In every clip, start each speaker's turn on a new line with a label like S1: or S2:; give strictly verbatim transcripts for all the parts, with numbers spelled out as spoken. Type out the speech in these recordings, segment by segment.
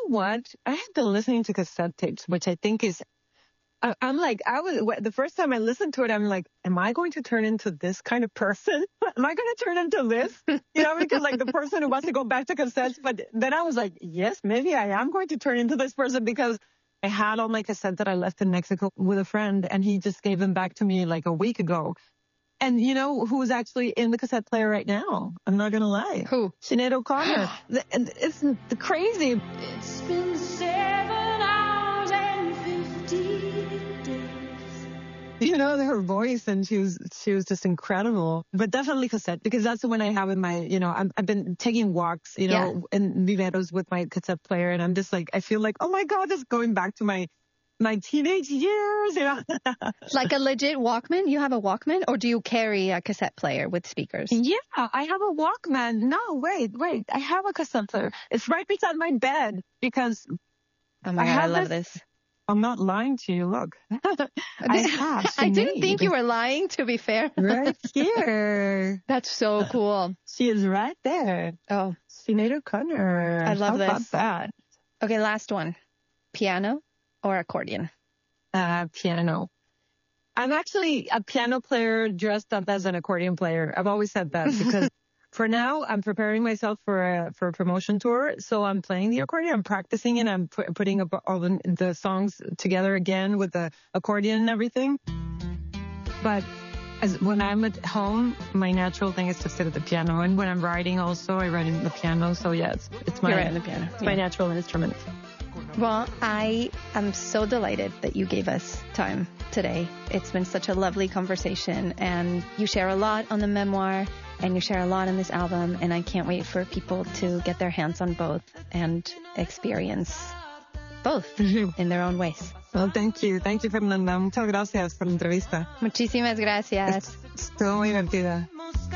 S1: know what? I have been listening to cassette tapes, which I think is, I, I'm like, I was, the first time I listened to it, I'm like, am I going to turn into this kind of person? Am I going to turn into this? You know, because like the person who wants to go back to cassettes. But then I was like, yes, maybe I am going to turn into this person because I had all my cassettes that I left in Mexico with a friend and he just gave them back to me like a week ago. And you know who's actually in the cassette player right now? I'm not going to lie.
S2: Who?
S1: Sinead O'Connor. It's crazy.
S3: It's been seven hours and fifty days.
S1: You know, her voice, and she was, she was just incredible. But definitely cassette, because that's the one I have in my, you know, I'm, I've been taking walks, you know, yeah. in viveros with my cassette player. And I'm just like, I feel like, oh my God, just going back to my, my teenage years, you know.
S2: Like a legit Walkman? You have a Walkman, or do you carry a cassette player with speakers?
S1: Yeah, I have a Walkman. No, wait, wait. I have a cassette player. It's right beside my bed because
S2: oh my God, I, I love this. this.
S1: I'm not lying to you. Look, I have.
S2: I didn't think you were lying, to be fair.
S1: Right here.
S2: That's so cool.
S1: She is right there.
S2: Oh,
S1: Sinead O'Connor.
S2: I love
S1: How
S2: this.
S1: About that?
S2: Okay, last one. Piano or accordion?
S1: Uh, piano. I'm actually a piano player dressed up as an accordion player. I've always said that because for now I'm preparing myself for a, for a promotion tour. So I'm playing the accordion, I'm practicing, and I'm pu- putting up all the, the songs together again with the accordion and everything. But as when I'm at home, my natural thing is to sit at the piano. And when I'm writing also, I write in the piano. So yeah, it's, it's my,
S2: You're right on the piano.
S1: It's
S2: yeah.
S1: my natural instrument.
S2: Well, I am so delighted that you gave us time today. It's been such a lovely conversation, and you share a lot on the memoir, and you share a lot on this album, and I can't wait for people to get their hands on both and experience both in their own ways.
S1: Well, thank you. Thank you, Fernanda. Muchas gracias por la entrevista.
S2: Muchísimas gracias.
S1: Estuvo muy divertida.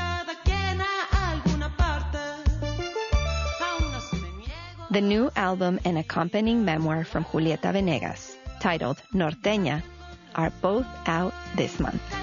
S2: The new album and accompanying memoir from Julieta Venegas, titled Norteña, are both out this month.